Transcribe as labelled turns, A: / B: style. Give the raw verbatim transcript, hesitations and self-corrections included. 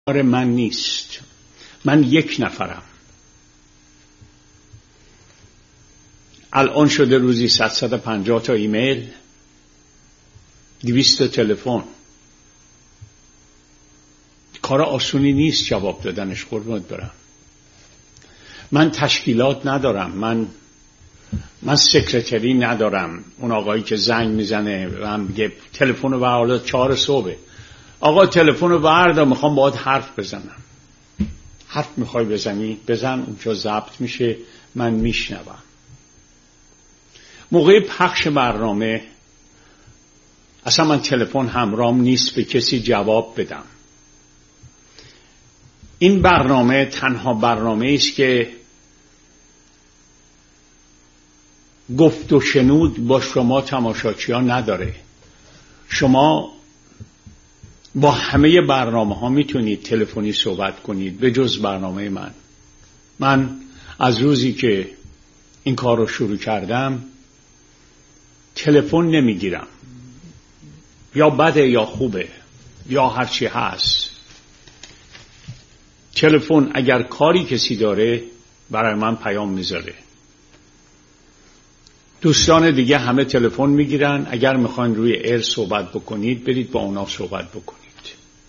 A: من نیست. من یک نفرم. الان شده روزی صد صد و پنجاه تا ایمیل، دویست تا تلفن. کار آسونی نیست جواب دادنش، قربونت برم. من تشکیلات ندارم، من من سکرتری ندارم. اون آقایی که زنگ میزنه و هم میگه تلفن رو بر، حالا چهار صبح، آقا تلفن رو بردا، میخوام باهات حرف بزنم. حرف میخوای بزنی بزن، اونجا ضبط میشه، من میشنوم. موقع پخش برنامه اصلا من تلفن همراهم نیست به کسی جواب بدم. این برنامه تنها برنامه است که گفت و شنود با شما تماشاچیان نداره. شما با همه برنامه ها میتونید تلفنی صحبت کنید به جز برنامه من. من از روزی که این کار رو شروع کردم تلفن نمیگیرم، یا بده یا خوبه یا هرچی هست. تلفن اگر کاری کسی داره برای من پیام میذاره. دوستان دیگه همه تلفن میگیرن. اگر میخواین روی ایر صحبت بکنید برید با اونا صحبت بکنید.